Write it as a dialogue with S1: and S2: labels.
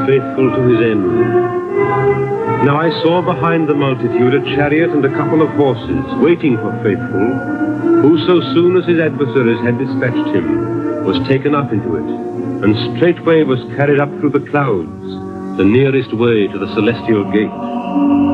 S1: faithful to his end. Now I saw behind the multitude a chariot and a couple of horses, waiting for Faithful, who so soon as his adversaries had dispatched him, was taken up into it, and straightway was carried up through the clouds, the nearest way to the celestial gate.